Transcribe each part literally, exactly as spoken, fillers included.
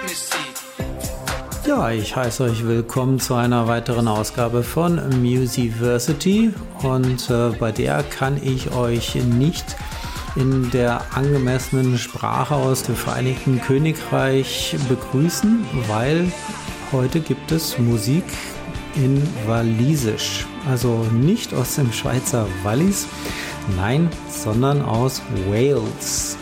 Ja, ich heiße euch willkommen zu einer weiteren Ausgabe von Musiversity und äh, bei der kann ich euch nicht in der angemessenen Sprache aus dem Vereinigten Königreich begrüßen, weil heute gibt es Musik in Walisisch, also nicht aus dem Schweizer Wallis, nein, sondern aus Wales.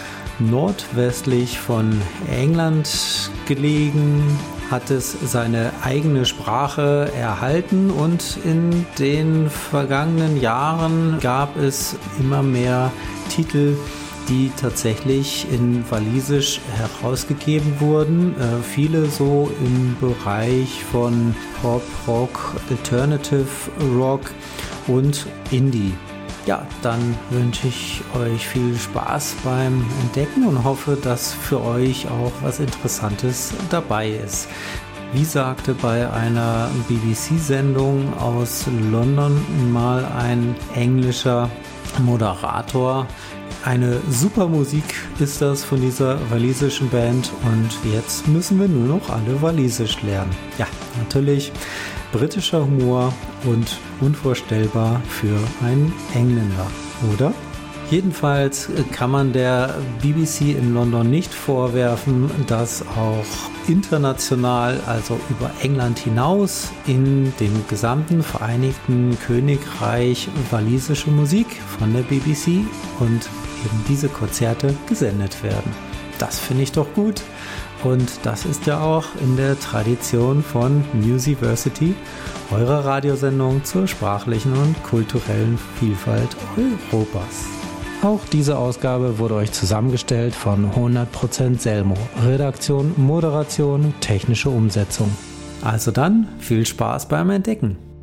Nordwestlich von England gelegen, hat es seine eigene Sprache erhalten und in den vergangenen Jahren gab es immer mehr Titel, die tatsächlich in Walisisch herausgegeben wurden. Äh, viele so im Bereich von Pop, Rock, Alternative Rock und Indie. Ja, dann wünsche ich euch viel Spaß beim Entdecken und hoffe, dass für euch auch was Interessantes dabei ist. Wie sagte bei einer B B C-Sendung aus London mal ein englischer Moderator, eine super Musik ist das von dieser walisischen Band und jetzt müssen wir nur noch alle Walisisch lernen. Ja, natürlich britischer Humor und unvorstellbar für einen Engländer, oder? Jedenfalls kann man der B B C in London nicht vorwerfen, dass auch international, also über England hinaus, in dem gesamten Vereinigten Königreich walisische Musik von der B B C und eben diese Konzerte gesendet werden. Das finde ich doch gut. Und das ist ja auch in der Tradition von Musiversity, eurer Radiosendung zur sprachlichen und kulturellen Vielfalt Europas. Auch diese Ausgabe wurde euch zusammengestellt von hundert Prozent Selmo. Redaktion, Moderation, technische Umsetzung. Also dann viel Spaß beim Entdecken.